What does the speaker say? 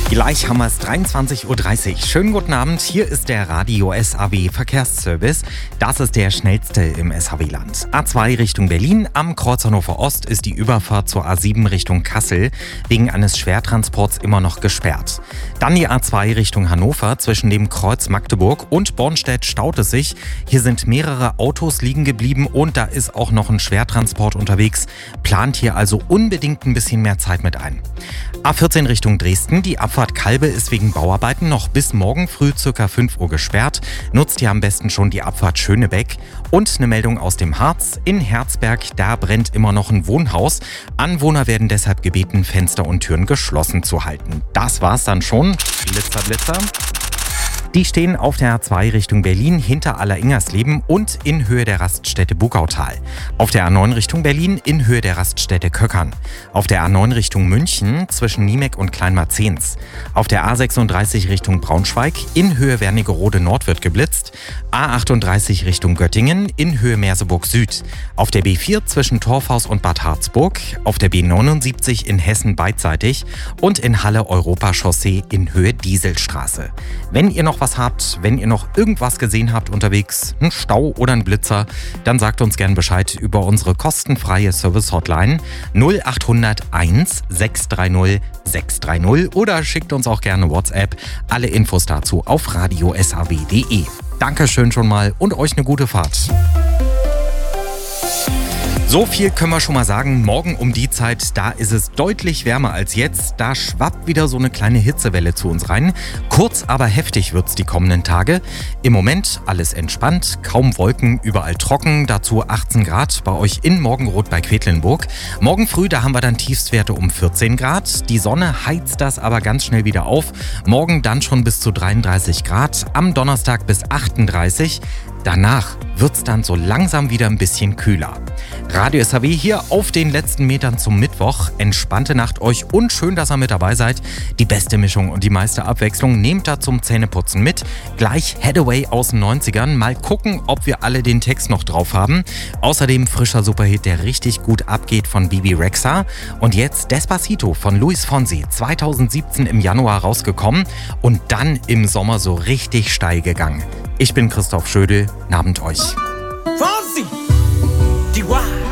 Gleich haben wir es 23.30 Uhr. Schönen guten Abend, hier ist der Radio SAW Verkehrsservice. Das ist der schnellste im SAW-Land. A2 Richtung Berlin, am Kreuz Hannover Ost ist die Überfahrt zur A7 Richtung Kassel wegen eines Schwertransports immer noch gesperrt. Dann die A2 Richtung Hannover, zwischen dem Kreuz Magdeburg und Bornstedt staut es sich. Hier sind mehrere Autos liegen geblieben und da ist auch noch ein Schwertransport unterwegs. Plant hier also unbedingt ein bisschen mehr Zeit mit ein. A14 Richtung Dresden, die Abfahrt Kalbe ist wegen Bauarbeiten noch bis morgen früh ca. 5 Uhr gesperrt. Nutzt ihr am besten schon die Abfahrt Schönebeck. Und eine Meldung aus dem Harz. In Herzberg, da brennt immer noch ein Wohnhaus. Anwohner werden deshalb gebeten, Fenster und Türen geschlossen zu halten. Das war's dann schon. Blitzer, Blitzer. Die stehen auf der A2 Richtung Berlin hinter Alleringersleben und in Höhe der Raststätte Bugautal. Auf der A9 Richtung Berlin in Höhe der Raststätte Köckern. Auf der A9 Richtung München zwischen Niemek und Kleinmarzens. Auf der A36 Richtung Braunschweig in Höhe Wernigerode Nord wird geblitzt. A38 Richtung Göttingen in Höhe Merseburg Süd. Auf der B4 zwischen Torfhaus und Bad Harzburg. Auf der B79 in Hessen beidseitig und in Halle Europachaussee in Höhe Dieselstraße. Wenn ihr noch was habt, wenn ihr noch irgendwas gesehen habt unterwegs, einen Stau oder einen Blitzer, dann sagt uns gern Bescheid über unsere kostenfreie Service-Hotline 0800 1 630 630 oder schickt uns auch gerne WhatsApp. Alle Infos dazu auf radiosaw.de. Dankeschön schon mal und euch eine gute Fahrt. So viel können wir schon mal sagen, morgen um die Zeit, da ist es deutlich wärmer als jetzt. Da schwappt wieder so eine kleine Hitzewelle zu uns rein. Kurz, aber heftig wird's die kommenden Tage. Im Moment alles entspannt, kaum Wolken, überall trocken. Dazu 18 Grad bei euch in Morgenrot bei Quedlinburg. Morgen früh, da haben wir dann Tiefstwerte um 14 Grad. Die Sonne heizt das aber ganz schnell wieder auf. Morgen dann schon bis zu 33 Grad. Am Donnerstag bis 38. Danach wird's dann so langsam wieder ein bisschen kühler. Radio SAW hier auf den letzten Metern zum Mittwoch. Entspannte Nacht euch und schön, dass ihr mit dabei seid. Die beste Mischung und die meiste Abwechslung nehmt da zum Zähneputzen mit. Gleich Hathaway aus den 90ern. Mal gucken, ob wir alle den Text noch drauf haben. Außerdem frischer Superhit, der richtig gut abgeht von Bibi Rexha. Und jetzt Despacito von Luis Fonsi. 2017 im Januar rausgekommen und dann im Sommer so richtig steil gegangen. Ich bin Christoph Schödel. Abend euch. Fonsi, die